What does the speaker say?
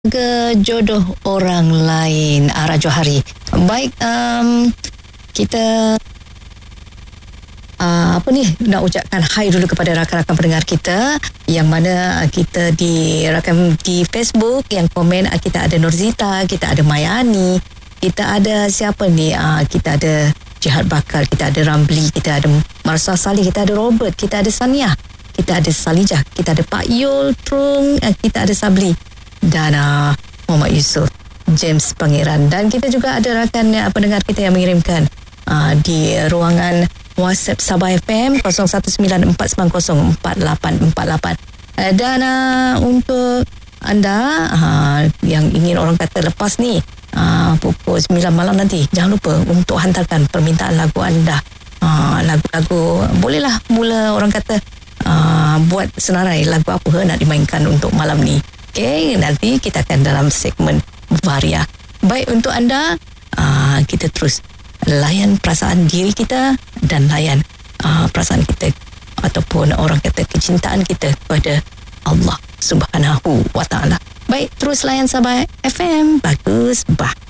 ke jodoh orang lain, Ara Johari. Baik, kita nak ucapkan hai dulu kepada rakan-rakan pendengar kita yang mana kita di rakan di Facebook yang komen. Kita ada Nurzita, kita ada Mayani, kita ada siapa ni, kita ada Jihad Bakar, kita ada Ramli, kita ada Marsa Salih, kita ada Robert, kita ada Saniah, kita ada Salijah, kita ada Pak Yul Trung, kita ada Sabli dan Muhammad Yusof, James Pangeran, dan kita juga ada rakan pendengar kita yang mengirimkan di ruangan WhatsApp Sabah FM 0194904848. Dan untuk anda yang ingin orang kata lepas ni pukul 9 malam nanti, jangan lupa untuk hantarkan permintaan lagu anda. Lagu-lagu bolehlah mula orang kata buat senarai lagu apa nak dimainkan untuk malam ni. Okey, nanti kita akan dalam segmen Varia. Baik, untuk anda kita terus layan perasaan diri kita dan layan perasaan kita ataupun orang kata kecintaan kita kepada Allah Subhanahu wa Ta'ala. Baik, terus layan Sabah FM. Bagus, bah.